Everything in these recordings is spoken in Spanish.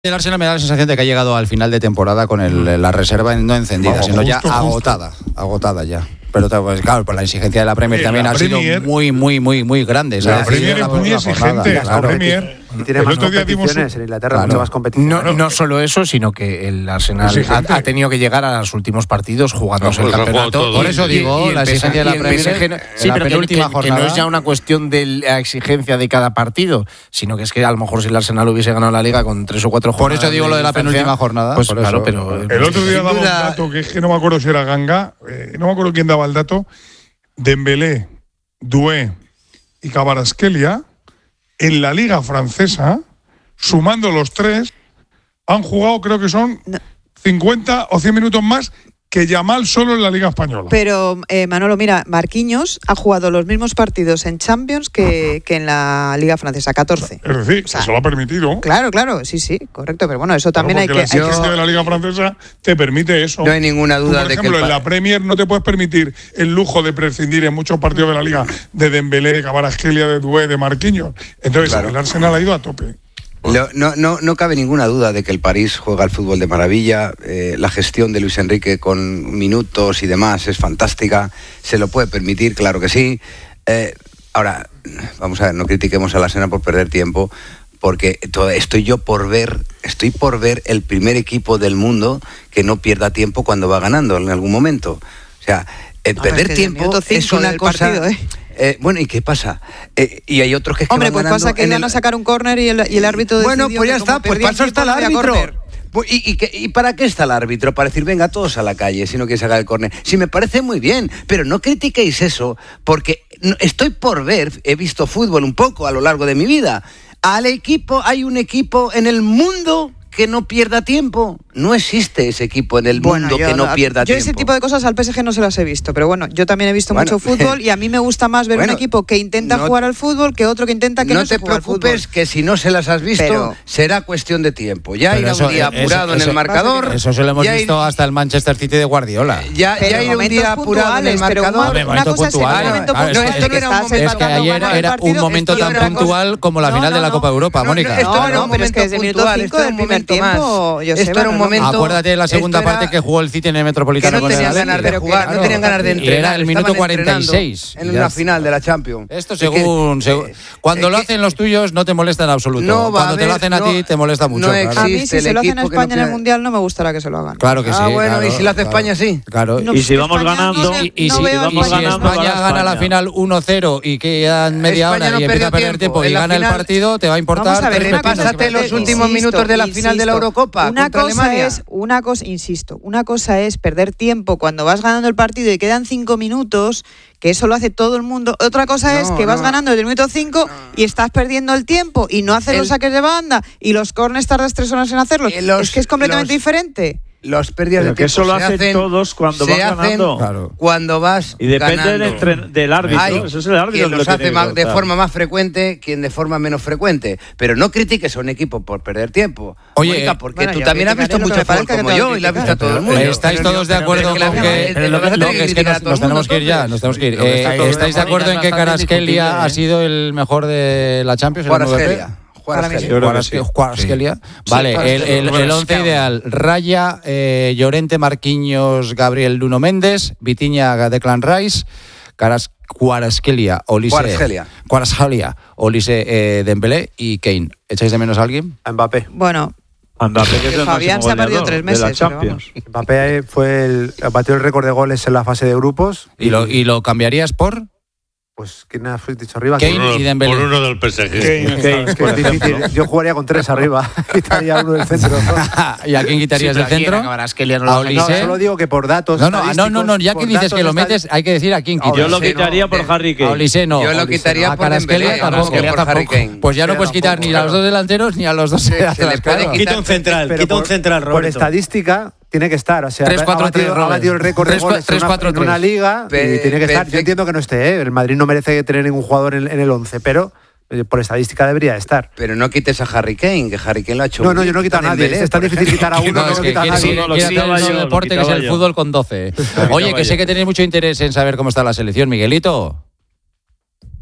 El Arsenal me da la sensación de que ha llegado al final de temporada con la reserva no encendida, sino ya agotada ya. Pero pues, claro, por la exigencia de la Premier también ha sido muy grande. La Premier es muy exigente. Claro. La Premier. Y tiene más competiciones en Inglaterra, mucho más competiciones. No solo eso, sino que el Arsenal ha tenido que llegar a los últimos partidos jugándose el campeonato. Por eso digo, la exigencia de la Premier. Sí, pero que no es ya una cuestión de la exigencia de cada partido, sino que es que a lo mejor si el Arsenal hubiese ganado la Liga con 3 o 4 jornadas. Por eso digo lo de la penúltima jornada. Pues por claro, eso. pero el otro día daba un dato que es que no me acuerdo si era Ganga, no me acuerdo quién daba el dato. Dembélé, Doué y Kvaratskhelia en la Liga francesa, sumando los tres, han jugado, creo que son 50 o 100 minutos más que Yamal solo en la Liga Española. Pero, Manolo, mira, Marquinhos ha jugado los mismos partidos en Champions que en la Liga Francesa, 14. Es decir, eso lo ha permitido. Claro, sí, correcto. Pero bueno, eso también hay que... La exigencia de la Liga Francesa te permite eso. No hay ninguna duda por ejemplo, en la Premier no te puedes permitir el lujo de prescindir en muchos partidos de la Liga de Dembélé, de Kvaratskhelia, de Doué, de Marquinhos. Entonces, el Arsenal ha ido a tope. No cabe ninguna duda de que el París juega al fútbol de maravilla, la gestión de Luis Enrique con minutos y demás es fantástica, se lo puede permitir, claro que sí. Ahora, vamos a ver, no critiquemos al Arsenal por perder tiempo, porque estoy por ver el primer equipo del mundo que no pierda tiempo cuando va ganando en algún momento. O sea, perder tiempo es una cosa... Partido, bueno, ¿y qué pasa? Y hay otros que Hombre, van pues ganando pasa que van a sacar un córner y el árbitro decidió. Bueno, pues ya está, pues para eso está el árbitro. ¿Y para qué está el árbitro? Para decir, venga, todos a la calle, si no quieres sacar el córner. Sí, me parece muy bien, pero no critiquéis eso, porque estoy por ver, he visto fútbol un poco a lo largo de mi vida. Hay un equipo en el mundo que no pierda tiempo. No existe ese equipo en el mundo que no pierda tiempo. Yo ese tipo de cosas al PSG no se las he visto, pero bueno, yo también he visto mucho fútbol y a mí me gusta más ver un equipo que intenta jugar al fútbol que otro que intenta que no se juegue al fútbol. No te preocupes, que si no se las has visto, será cuestión de tiempo. Ya irá un día apurado en el marcador. Eso se lo hemos visto hasta el Manchester City de Guardiola. Ya irá un día apurado en el marcador. Una cosa es el momento puntual. Es que ayer era un momento tan puntual como la final de la Copa de Europa, Mónica. No, pero es que desde el minuto 5 del primer tiempo, esto era un momento. Acuérdate de la segunda parte que jugó el City en el Metropolitano. Que no tenían ganas de jugar, no tenían ganas de entrenar. Era el minuto 46. En una final de la Champions. Esto según cuando lo hacen los tuyos no te molesta en absoluto. Cuando te lo hacen a ti te molesta mucho. A mí si se lo hacen a España en el Mundial no me gustará que se lo hagan. Claro que sí. Bueno, y si lo hace España sí. Claro. Y si vamos ganando. Y si España gana la final 1-0 y quedan media hora y empieza a perder tiempo y gana el partido, te va a importar. Repásate los últimos minutos de la final de la Eurocopa contra Alemania. Una cosa es perder tiempo cuando vas ganando el partido y quedan 5 minutos, que eso lo hace todo el mundo. Otra cosa es que vas ganando desde el minuto 5 y estás perdiendo el tiempo y no haces los saques de banda y los córners tardas 3 horas en hacerlos. Es que es completamente diferente. Los pérdidas de tiempo que eso lo hacen todos cuando vas ganando. Claro. Cuando vas y depende ganando. del árbitro. Eso es el árbitro. Quien los hace de forma más frecuente, quien de forma menos frecuente. Pero no critiques a un equipo por perder tiempo. Oye, Mónica, porque tú también has visto mucho fútbol como yo y lo has visto a todo el mundo. ¿Estáis todos de acuerdo con que nos tenemos que ir ya? ¿Estáis de acuerdo en que Kvaratskhelia ha sido el mejor de la Champions? Kvaratskhelia. Vale, el 11 ideal: Raya, Llorente, Marquinhos, Gabriel, Nuno Méndez, Vitinha, Declan Rice, Kvaratskhelia, Olise, Dembélé y Kane. ¿Echáis de menos a alguien? A Mbappé. Bueno, Mbappé, que es el Fabián se ha perdido 3 meses. De la Champions. Mbappé batió el récord de goles en la fase de grupos. ¿Y lo cambiarías por? Pues, ¿quién has dicho arriba? Kane y Dembélé. Por uno del PSG. Kane, es que es difícil. Yo jugaría con 3 arriba. Quitaría uno del centro. ¿Y a quién quitarías del centro? A Olise. Solo digo que por datos. No, ya que dices que lo metes, hay que decir a quién quitas. Yo lo quitaría por Harry Kane. A Olise no. Yo lo quitaría por Dembélé, tampoco. Por Harry Kane. Pues ya no puedes quitar ni a los dos delanteros ni a los dos delanteros. Quita un central, Roberto. Por estadística tiene que estar, o sea, 3-4-3, ha batido el récord de goles en una liga y tiene que estar. Yo entiendo que no esté, el Madrid no merece tener ningún jugador en el 11, pero por estadística debería estar. Pero no quites a Harry Kane, que Harry Kane lo ha hecho. No, yo no quito a nadie. Es tan difícil quitar a uno, no quita a nadie. Quiere hacer el deporte que es el fútbol con 12. Oye, que sé que tenéis mucho interés en saber cómo está la selección, Miguelito.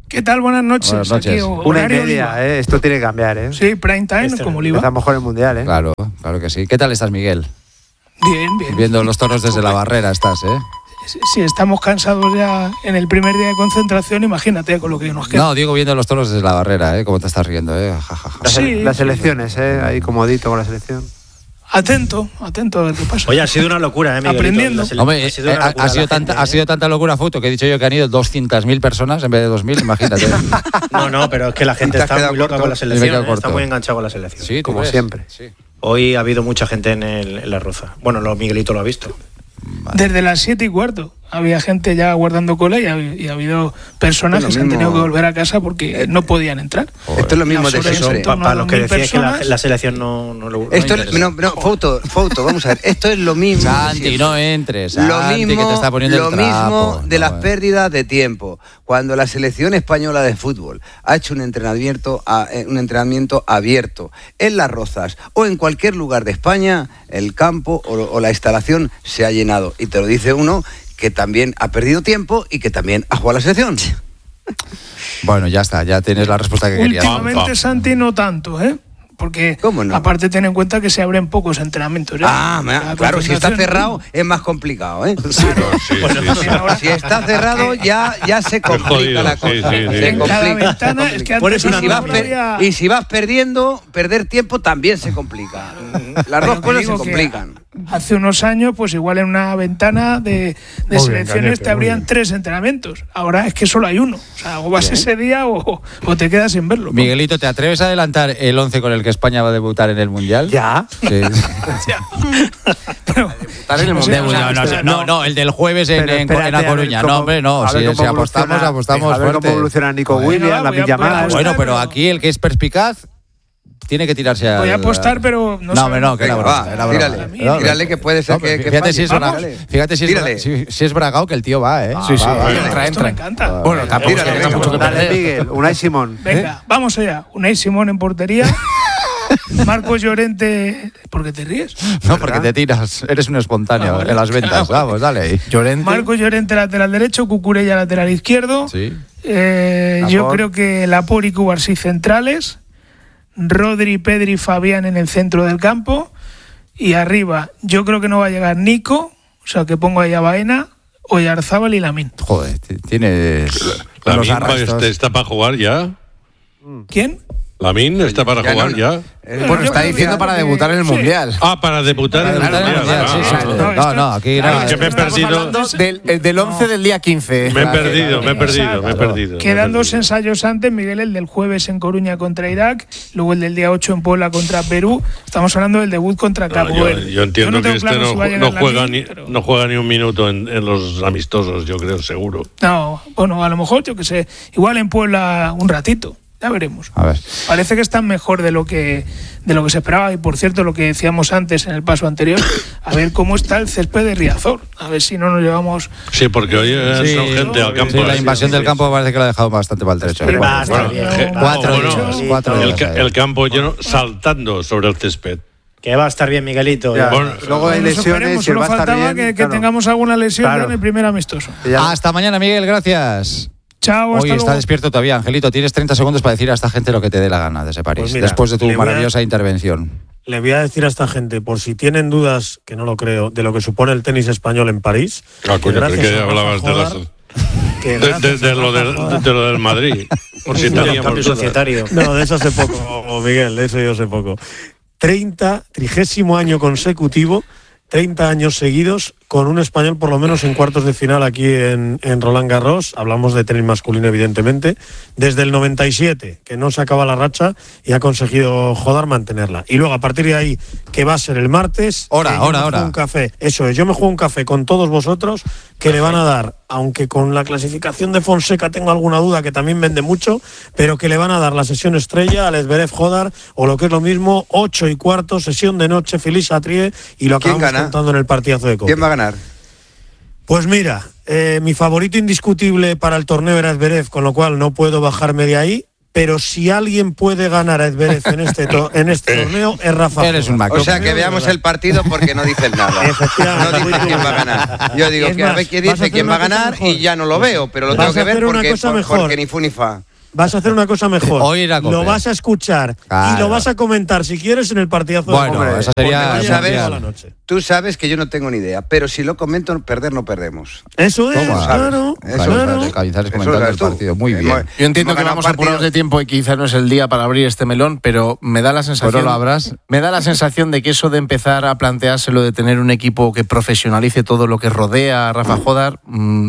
¿Qué tal? Buenas noches. Buenas noches. Aquí, 1:30, esto tiene que cambiar, Sí, prime time, como Oliva. Está mejor el Mundial, Claro, claro que sí. ¿Qué tal estás, Miguel? Bien, bien. Viendo los toros desde la barrera estás, ¿eh? Si estamos cansados ya en el primer día de concentración, imagínate con lo que nos queda. No, digo viendo los toros desde la barrera, ¿eh? Cómo te estás riendo, ¿eh? Ja, ja, ja. Sí. Las elecciones, ahí comodito con la selección. Atento a ver qué pasa. Oye, ha sido una locura, Miguelito. Aprendiendo. Hombre, ha sido tanta locura, Fouto, que he dicho yo que han ido 200.000 personas en vez de 2.000, imagínate. No, pero es que la gente está muy loca con la selección, está muy enganchada con la selección. Sí, como siempre. Sí. Hoy ha habido mucha gente en la Roza. Bueno, Miguelito lo ha visto. Vale. Desde las 7:15 había gente ya guardando cola y ha habido personas que se han tenido que volver a casa porque no podían entrar. Esto es lo mismo de siempre. Para los que decían que la selección no lo Fouto, vamos a ver. Esto es lo mismo. Mismo, no entres. Santi, que te está poniendo lo el trapo. mismo de las pérdidas de tiempo. Cuando la selección española de fútbol ha hecho un entrenamiento abierto en Las Rozas o en cualquier lugar de España, el campo o la instalación se ha llenado. Y te lo dice uno que también ha perdido tiempo y que también ha jugado a la selección. Bueno, ya está, ya tienes la respuesta que querías. Últimamente, Santi, no tanto, Porque aparte ten en cuenta que se abren pocos entrenamientos. Claro, si está cerrado es más complicado, Si está cerrado ya se complica la cosa. Se complica. Y si vas perdiendo, perder tiempo también se complica. Las dos cosas se complican. Hace unos años, pues igual en una ventana de selecciones te abrían 3 entrenamientos. Ahora es que solo hay uno. O sea, o vas ese día o te quedas sin verlo. Miguelito, ¿te atreves a adelantar el 11 con el que España va a debutar en el Mundial? ¿Ya? Sí. No, el del jueves en La Coruña. No, hombre, no. Si apostamos a ver cómo evoluciona Nico Williams, la Villamar. Bueno, pero aquí el que es perspicaz tiene que tirarse a... Voy a apostar, pero no que era broma. Tírale que puede ser que fíjate si es bragao que el tío va, Sí, entra. Me encanta. Bueno, tampoco Dale, Miguel, Unai Simón. Venga, vamos allá. Unai Simón en portería. Marcos Llorente... ¿Por qué te ríes? No, porque te tiras. Eres un espontáneo en las ventas. Vamos, dale. Marcos Llorente, lateral derecho. Cucurella, lateral izquierdo. Sí. Yo creo que Laporte y Cubarsí centrales. Rodri, Pedri, Fabián en el centro del campo. Y arriba, yo creo que no va a llegar Nico, o sea que pongo ahí a Baena, Oyarzábal y Lamine. Joder, tienes los arrastros. ¿Está para jugar ya? ¿Quién? ¿Lamine está para jugar ya? Bueno, está diciendo para debutar en el Mundial. Para debutar en el Mundial. No, aquí no. Que me he perdido. Del 11 del día 15. Me he perdido. Quedan 2 ensayos antes, Miguel, el del jueves en Coruña contra Irak, luego el del día 8 en Puebla contra Perú. Estamos hablando del debut contra Cabo Verde. Yo entiendo que no juega ni un minuto en los amistosos, yo creo, seguro. No, bueno, a lo mejor, yo que sé, igual en Puebla un ratito. Ya veremos. A ver. Parece que están mejor de lo que se esperaba. Y por cierto, lo que decíamos antes en el paso anterior, a ver cómo está el césped de Riazor. A ver si no nos llevamos. Sí, porque hoy son gente al campo. Sí, la invasión del campo parece que lo ha dejado bastante maltrecho. El campo lleno saltando sobre el césped. Que va a estar bien, Miguelito. Luego hay lesiones. Solo faltaba que tengamos alguna lesión en el primer amistoso. Hasta mañana, Miguel. Gracias. Chao, hoy está despierto todavía, Angelito. Tienes 30 segundos para decir a esta gente lo que te dé la gana de ese París, pues mira, después de tu maravillosa intervención. Le voy a decir a esta gente, por si tienen dudas, que no lo creo, de lo que supone el tenis español en París. Que hablabas de lo del Madrid. Por si teníamos societario. No, de eso sé poco, Miguel, de eso yo sé poco. 30º año consecutivo, 30 años seguidos, con un español por lo menos en cuartos de final aquí en Roland Garros. Hablamos de tenis masculino, evidentemente, desde el 97, que no se acaba la racha y ha conseguido mantenerla. Y luego, a partir de ahí, que va a ser el martes, hora. Un café. Eso es, yo me juego un café con todos vosotros, que le van a dar, aunque con la clasificación de Fonseca tengo alguna duda, que también vende mucho, pero que le van a dar la sesión estrella al Zverev Jodar, o lo que es lo mismo, 8:15, sesión de noche, Feliz Atrie, y lo acabamos contando en el partidazo de copa. ¿Quién va a ganar? Pues mira, mi favorito indiscutible para el torneo era Zverev, con lo cual no puedo bajarme de ahí, pero si alguien puede ganar a Zverev en este torneo es Rafa Jodar. O sea, que veamos el partido porque no dices nada. No dices quién va a ganar. Yo digo, que a ver quién dice quién va a ganar y ya no lo veo, pero lo tengo que ver porque ni fu ni fa. Vas a hacer una cosa mejor. Lo vas a escuchar y lo vas a comentar si quieres en el partidazo. Bueno, esa sería tú sabes que yo no tengo ni idea, pero si lo comento, perder no perdemos. Eso es, claro. Cañizares comentando el partido. Muy bien. Yo entiendo que vamos apurados de tiempo y quizás no es el día para abrir este melón, pero me da la sensación. ¿Lo abras? Me da la sensación de que eso de empezar a planteárselo de tener un equipo que profesionalice todo lo que rodea a Rafa Jodar.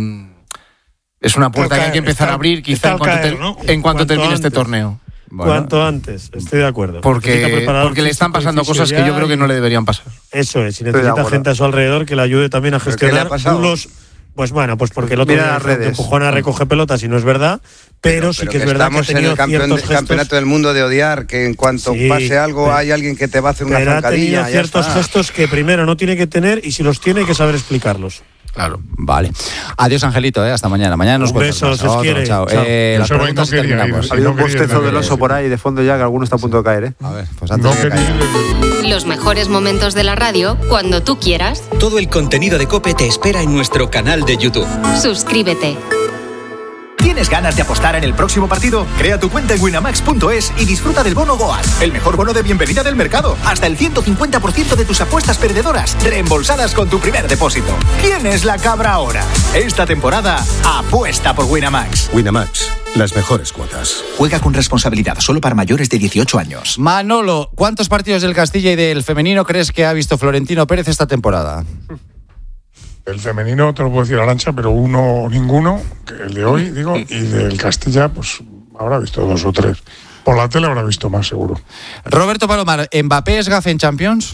Es una puerta que hay que empezar a abrir quizá en cuanto termine este torneo. Bueno. Cuanto antes, estoy de acuerdo. Porque le están pasando cosas que yo creo que no le deberían pasar. Eso es, y necesita gente a su alrededor que le ayude también a gestionar bulos. Pues bueno, pues porque el otro día empujona recoge pelotas y no es verdad, pero sí que es verdad que ha tenido ciertos campeonato del mundo de odiar, que en cuanto pase algo hay alguien que te va a hacer una zancadilla. Ha tenido ciertos gestos que primero no tiene que tener y si los tiene hay que saber explicarlos. Claro, vale. Adiós, Angelito, hasta mañana. Mañana nos cuentas. Un beso, quiere. Chao. Las preguntas terminamos. Ha habido un bostezo del oso por ahí de fondo ya, que alguno está a punto de caer, A ver, pues antes de caer. Los mejores momentos de la radio, cuando tú quieras. Todo el contenido de COPE te espera en nuestro canal de YouTube. Suscríbete. ¿Tienes ganas de apostar en el próximo partido? Crea tu cuenta en winamax.es y disfruta del bono Goal, el mejor bono de bienvenida del mercado. Hasta el 150% de tus apuestas perdedoras reembolsadas con tu primer depósito. ¿Quién es la cabra ahora? Esta temporada, apuesta por Winamax. Winamax, las mejores cuotas. Juega con responsabilidad, solo para mayores de 18 años. Manolo, ¿cuántos partidos del Castilla y del femenino crees que ha visto Florentino Pérez esta temporada? El femenino te lo puedo decir, Arantxa, pero ninguno, el de hoy, digo, y del Castilla, pues habrá visto 2 o 3. Por la tele habrá visto más, seguro. Roberto Palomar, ¿Mbappé es gafe en Champions?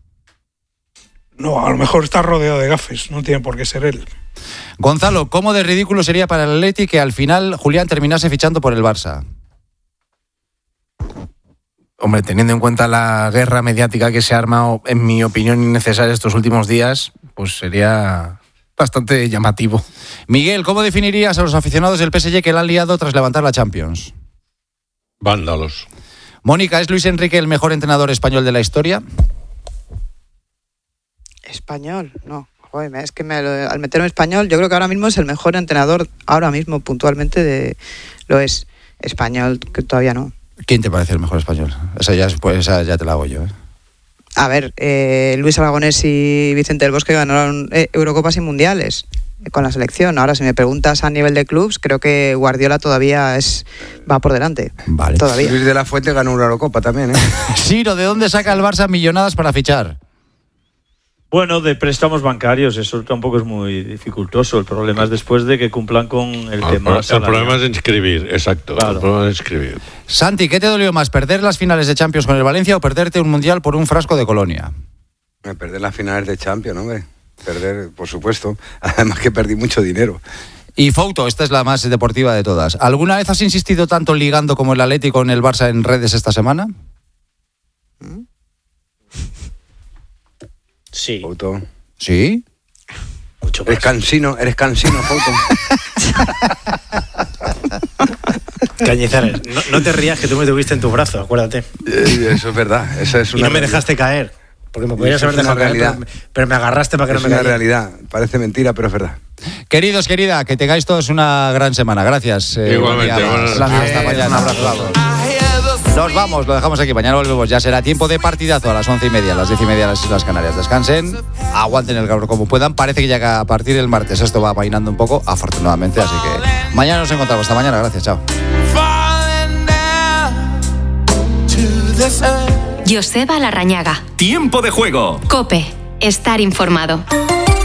No, a lo mejor está rodeado de gafes, no tiene por qué ser él. Gonzalo, ¿cómo de ridículo sería para el Atleti que al final Julián terminase fichando por el Barça? Hombre, teniendo en cuenta la guerra mediática que se ha armado, en mi opinión, innecesaria estos últimos días, pues sería bastante llamativo. Miguel, ¿cómo definirías a los aficionados del PSG que la han liado tras levantar la Champions? Vándalos. Mónica, ¿es Luis Enrique el mejor entrenador español de la historia? Español, no. Joder, es que al meterme español, yo creo que ahora mismo es el mejor entrenador, ahora mismo puntualmente lo es. Español, que todavía no. ¿Quién te parece el mejor español? Esa ya te la hago yo. A ver, Luis Aragonés y Vicente del Bosque ganaron Eurocopas y Mundiales con la selección. Ahora, si me preguntas a nivel de clubs, creo que Guardiola todavía va por delante. Vale. Todavía. Luis de la Fuente ganó una Eurocopa también, ¿eh? Siro, ¿de dónde saca el Barça millonadas para fichar? Bueno, de préstamos bancarios, eso tampoco es muy dificultoso. El problema es después de que cumplan con el tema. El problema es inscribir, exacto. Claro. El problema es inscribir. Santi, ¿qué te dolió más, perder las finales de Champions con el Valencia o perderte un Mundial por un frasco de Colonia? Perder las finales de Champions, hombre. Perder, por supuesto. Además que perdí mucho dinero. Y Fouto, esta es la más deportiva de todas. ¿Alguna vez has insistido tanto ligando como el Atlético con el Barça en redes esta semana? Sí. Fouto. ¿Sí? Mucho más. Eres cansino, Fouto. Cañizares, no te rías que tú me tuviste en tu brazo, acuérdate. Eso es verdad. Eso es una y no me realidad. Dejaste caer. Porque me podrías haber dejado caer, pero me agarraste para que no me cayera. Es una realidad. Parece mentira, pero es verdad. Queridos, querida, que tengáis todos una gran semana. Gracias. Igualmente. Hasta mañana. Un abrazo. Nos vamos, lo dejamos aquí. Mañana volvemos. Ya será tiempo de partidazo a las 11:30, a las 10:30 en las Islas Canarias. Descansen, aguanten el calor como puedan. Parece que ya a partir del martes esto va amainando un poco, afortunadamente. Así que mañana nos encontramos. Hasta mañana. Gracias. Chao. Joseba Larrañaga. Tiempo de juego. COPE. Estar informado.